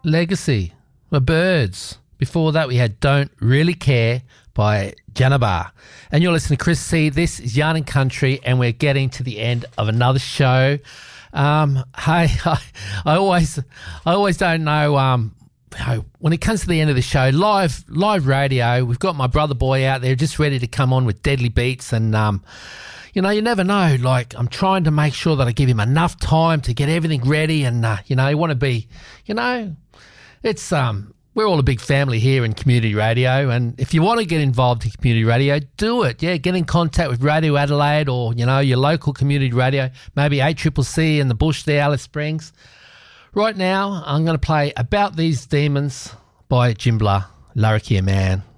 Legacy, The Birds. Before that, we had Don't Really Care by Janabar. And you're listening to Chris C. This is Yarn and Country, and we're getting to the end of another show. Hey, I always don't know. When it comes to the end of the show, live radio, we've got my brother boy out there just ready to come on with deadly beats, and you never know. Like, I'm trying to make sure that I give him enough time to get everything ready, and you want to be, it's we're all a big family here in community radio, and if you want to get involved in community radio, do it. Yeah, get in contact with Radio Adelaide or, your local community radio, maybe ACCC in the bush there, Alice Springs. Right now, I'm going to play About These Demons by Jimbler, Larrakia Man.